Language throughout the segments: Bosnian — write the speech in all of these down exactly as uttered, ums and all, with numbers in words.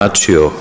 načio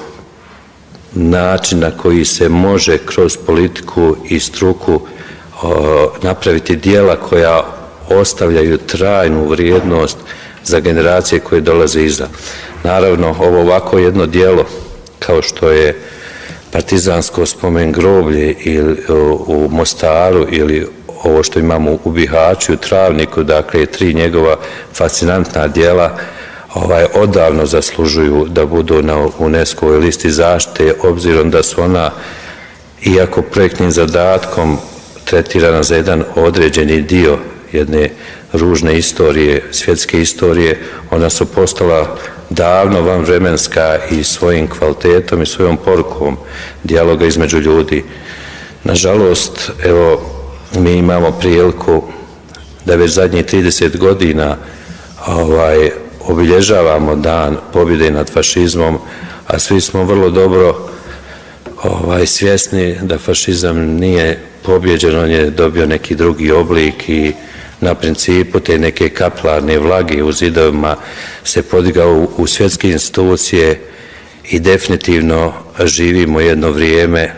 način na koji se može kroz politiku i struku o, napraviti dijela koja ostavljaju trajnu vrijednost za generacije koje dolaze iza. Naravno, ovo ovako jedno dijelo kao što je Partizansko spomen groblje ili u Mostaru ili ovo što imamo u Bihaću, u Travniku, dakle tri njegova fascinantna dijela ovaj, odavno zaslužuju da budu na UNESCO-ovoj listi zaštite, obzirom da su ona, iako projektnim zadatkom tretirana za jedan određeni dio jedne ružne istorije, svjetske istorije, ona su postala davno vanvremenska i svojim kvalitetom i svojom porukom dijaloga između ljudi. Nažalost, evo, mi imamo priliku da već zadnjih trideset godina ovaj, obilježavamo dan pobjede nad fašizmom, a svi smo vrlo dobro ovaj, svjesni da fašizam nije pobjeđen, on je dobio neki drugi oblik i na principu te neke kapilarne vlage u zidovima se podigao u svjetske institucije i definitivno živimo jedno vrijeme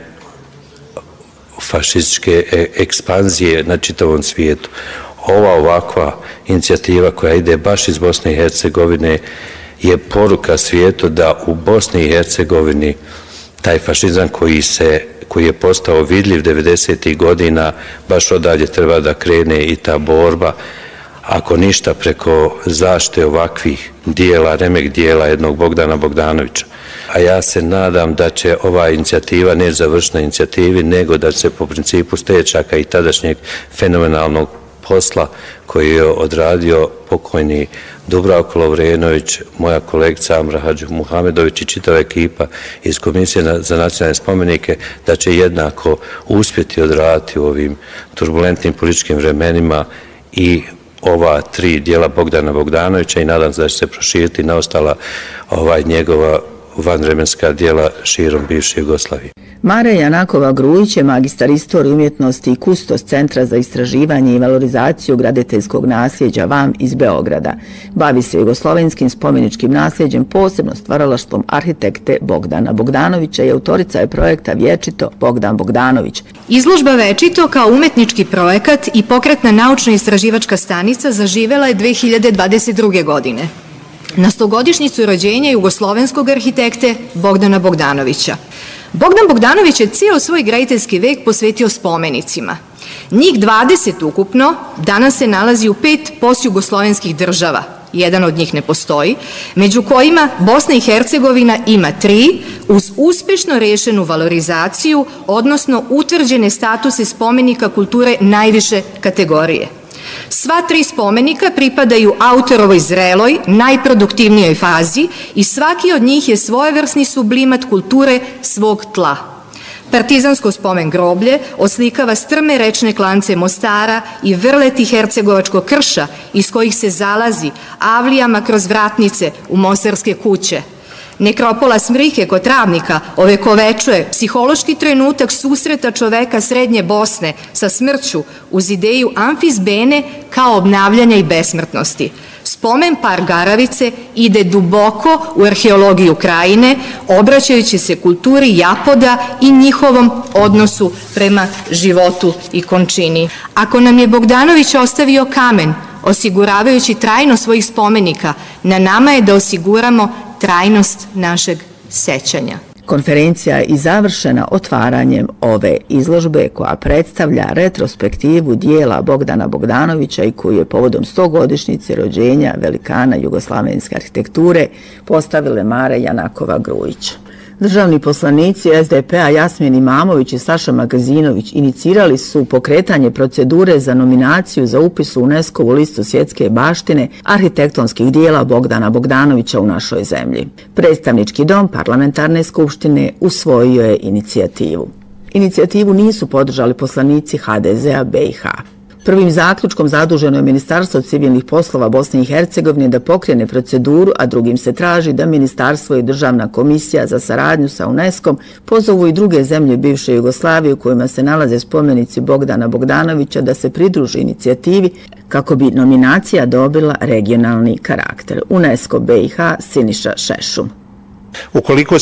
fašističke ekspanzije na čitavom svijetu. Ova ovakva inicijativa koja ide baš iz Bosne i Hercegovine je poruka svijetu da u Bosni i Hercegovini taj fašizam koji se koji je postao vidljiv devedesetih godina, baš odalje treba da krene i ta borba, ako ništa preko zaštite ovakvih dijela, remek dijela jednog Bogdana Bogdanovića. A ja se nadam da će ova inicijativa ne završiti na inicijativi, nego da će po principu stečaka i tadašnjeg fenomenalnog posla koji je odradio pokojni Dubravko Lovrenović, moja kolegica Amra Hadžimuhamedović i čitava ekipa iz Komisije za nacionalne spomenike, da će jednako uspjeti odraditi u ovim turbulentnim političkim vremenima i ova tri dijela Bogdana Bogdanovića i nadam se da će se proširiti na ostala ovaj, njegova vanvremenska dijela širom bivše Jugoslavije. Mare Janakova Grujić je magistar istorije umjetnosti i kustos Centra za istraživanje i valorizaciju graditeljskog nasljeđa V A M iz Beograda. Bavi se jugoslovenskim spomeničkim nasljeđem, posebno stvaralaštvom arhitekte Bogdana Bogdanovića i autorica je projekta Vječito Bogdan Bogdanović. Izložba Vječito kao umetnički projekat i pokretna naučno-istraživačka stanica zaživela je dve hiljade dvadeset druge. godine. Na stogodišnjicu rođenja jugoslovenskog arhitekte Bogdana Bogdanovića. Bogdan Bogdanović je cijel svoj graditeljski vek posvetio spomenicima. Njih dvadeset ukupno danas se nalazi u pet postjugoslovenskih država. Jedan od njih ne postoji, među kojima Bosna i Hercegovina ima tri, uz uspješno rešenu valorizaciju, odnosno utvrđene statuse spomenika kulture najviše kategorije. Sva tri spomenika pripadaju autorovoj zreloj, najproduktivnijoj fazi i svaki od njih je svojevrsni sublimat kulture svog tla. Partizansko spomen groblje oslikava strme rečne klance Mostara i vrleti hercegovačkog krša iz kojih se zalazi avlijama kroz vratnice u mostarske kuće. Nekropola Smrike kod Travnika ovekovečuje psihološki trenutak susreta čoveka Srednje Bosne sa smrću uz ideju amfizbene kao obnavljanja i besmrtnosti. Spomen par Garavice ide duboko u arheologiju krajine, obraćajući se kulturi Japoda i njihovom odnosu prema životu i končini. Ako nam je Bogdanović ostavio kamen, osiguravajući trajnost svojih spomenika, na nama je da osiguramo trajnost našeg sećanja. Konferencija je i završena otvaranjem ove izložbe koja predstavlja retrospektivu dijela Bogdana Bogdanovića i koju je povodom stogodišnjice rođenja velikana jugoslavenske arhitekture postavile Mare Janakova Grujić. Državni poslanici S D P-a Jasmin Imamović i Saša Magazinović inicirali su pokretanje procedure za nominaciju za upis u UNESCO-vu listu svjetske baštine arhitektonskih dijela Bogdana Bogdanovića u našoj zemlji. Predstavnički dom parlamentarne skupštine usvojio je inicijativu. Inicijativu nisu podržali poslanici H D Z-a B i H. Prvim zaključkom zaduženo je Ministarstvo civilnih poslova Bosne i Hercegovine da pokrene proceduru, a drugim se traži da Ministarstvo i Državna komisija za saradnju sa UNESCO-om pozovu i druge zemlje bivše Jugoslavije u kojima se nalaze spomenici Bogdana Bogdanovića da se pridruži inicijativi kako bi nominacija dobila regionalni karakter. UNESCO B i H Siniša Šešum. Ukoliko